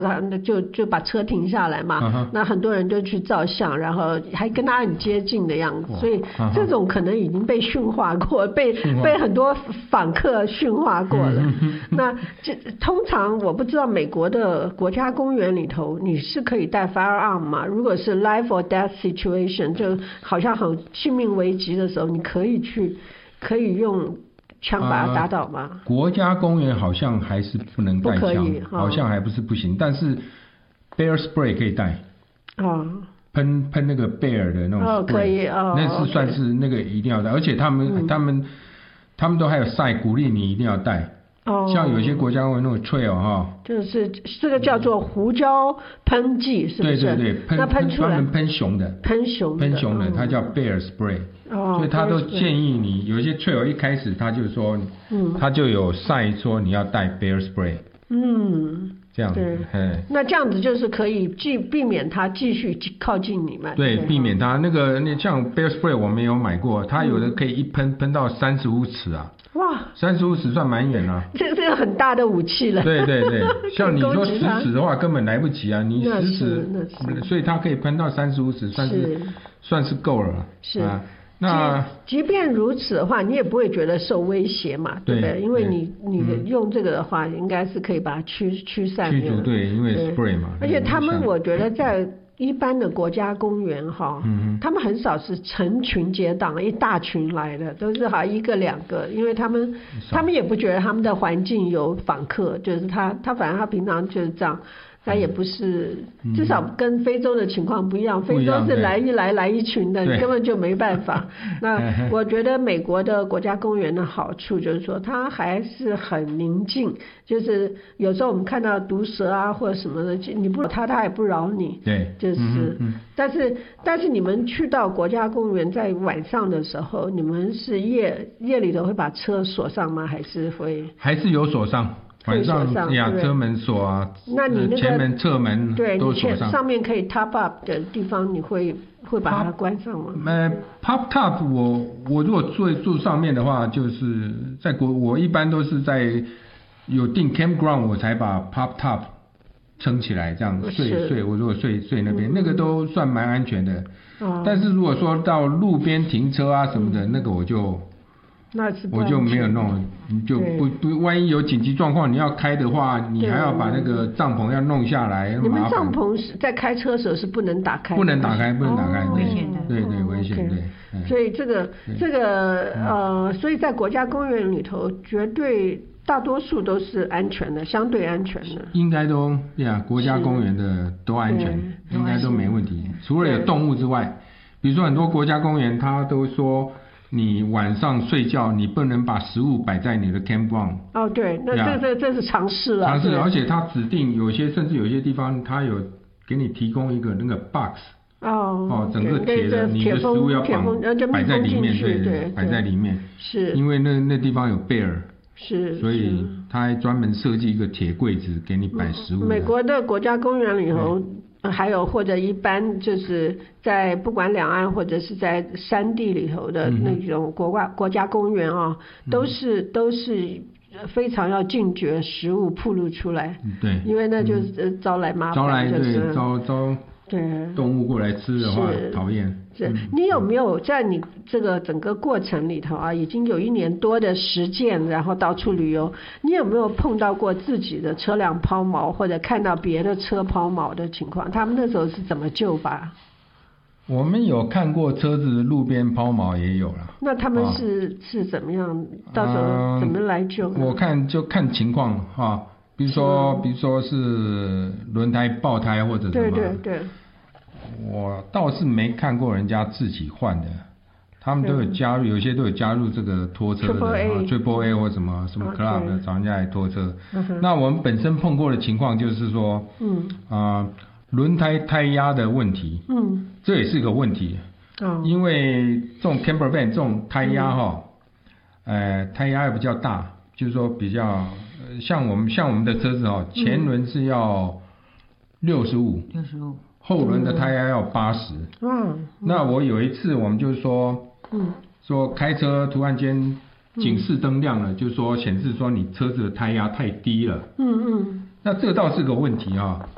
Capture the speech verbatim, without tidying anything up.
然后就就把车停下来嘛， uh-huh. 那很多人就去照相，然后还跟他很接近的样子，所以这种可能已经被驯化过，被被很多访客驯化过了。那这通常我不知道美国的国家公园里头你是可以带 firearm 吗？如果是 life or death situation， 就好像很性命危急的时候，你可以去可以用枪把它打倒吗？ 呃、国家公园好像还是不能带枪，好像还不是不行，但是 bear spray 可以带。哦。喷喷那个 bear 的那种 spray， 哦，可以哦， 那是算是那个一定要带，而且他们、嗯、他们他们都还有晒鼓励你一定要带。哦。像有些国家公园那种 trail 哈， 就是这个叫做胡椒喷剂，是不是？ 对对对，喷那喷出来专门喷熊的， 喷熊的， 喷熊的，它叫 bear spray。哦，所以他都建议你，有一些 trail 一开始他就说，嗯，他就有晒说你要带 bear spray， 嗯，这样子， 对，那这样子就是可以继避免他继续靠近你们， 对，避免他那个那像 bear spray 我没有买过，他有的可以一喷喷到三十五尺啊，哇，三十五尺算蛮远啊， 这这个很大的武器了， 对对对，像你说十尺的话根本来不及啊，你十尺，所以它可以喷到三十五尺，算是算是够了， 是啊。那即便如此的话，你也不会觉得受威胁嘛，对不对？因为你你用这个的话，应该是可以把它驱驱散驱逐，对，因为 spray 嘛。 而且他们，我觉得在一般的国家公园哈，嗯，他们很少是成群结党，一大群来的，都是好一个两个，因为他们他们也不觉得他们的环境有访客，就是他他反正他平常就是这样。它也不是，至少跟非洲的情况不一样。非洲是来一来来一群的，你根本就没办法。那我觉得美国的国家公园的好处就是说，它还是很宁静。就是有时候我们看到毒蛇啊或者什么的，你不它它也不扰你。 对， 就是，嗯嗯但是但是你们去到国家公园在晚上的时候，你们是夜夜里头会把车锁上吗？还是会？ 还是有锁上。晚上呀，车门锁啊， 那你那个前门、侧门都锁上。 上面可以 top up 的地方，你会会把它关上吗？ 呃 ，pop top 我我如果坐坐上面的话，就是在国我一般都是在有订 campground 我才把 pop top 撑起来，这样睡睡。我如果睡睡那边、嗯，那个都算蛮安全的。哦、但是如果说到路边停车啊什么的，嗯、那个我就。 那是我就没有弄，你就不不，万一有紧急状况你要开的话，你还要把那个帐篷要弄下来， 你们帐篷是在开车的时候是不能打开的， 不能打开，不能打开， 危险的， 对对，危险，对。 所以这个这个呃，所以在国家公园里头，绝对大多数都是安全的，相对安全的。 应该都呀，国家公园的都安全，应该都没问题，除了有动物之外，比如说很多国家公园，他都说。你晚上睡觉，你不能把食物摆在你的 campground。 哦，对，那这这这是常识了。 常识，而且它指定有些，甚至有些地方，它有给你提供一个那个 box。哦。哦，整个铁的，你的食物要绑摆在里面，对对，摆在里面。 是。 因为那那地方有 bear。 是。 所以他还专门设计一个铁柜子给你摆食物。 美国的国家公园里头。还有或者一般就是在不管两岸或者是在山地里头的那种国家国家公园啊、哦嗯，都是都是非常要禁绝食物暴露出来， 对， 因为那就是招来麻烦， 招来就是对招招对动物过来吃的话讨厌。 是，你有没有在你这个整个过程里头啊，已经有一年多的实践，然后到处旅游，你有没有碰到过自己的车辆抛锚，或者看到别的车抛锚的情况？他们那时候是怎么救吧？ 我们有看过车子路边抛锚也有了。 那他们是、啊、是怎么样？到时候怎么来救、 呃？我看就看情况哈、啊，比如说比如说是轮胎爆胎或者什么。 对对对。 我倒是没看过人家自己换的，他们都有加入，有些都有加入这个拖车的 Triple A 或什么什么 Club 的，找人家来拖车。那我们本身碰过的情况就是说，嗯啊，轮胎胎压的问题，嗯，这也是个问题，哦，因为这种 camper van 这种胎压哈，呃，胎压也比较大，就是说比较像我们像我们的车子哦，前轮是要六十五， 六十五。 后轮的胎压要八十。嗯。那我有一次我们就是说，嗯，说开车突然间警示灯亮了，嗯，就是说显示说你车子的胎压太低了。嗯嗯。那这个倒是个问题啊，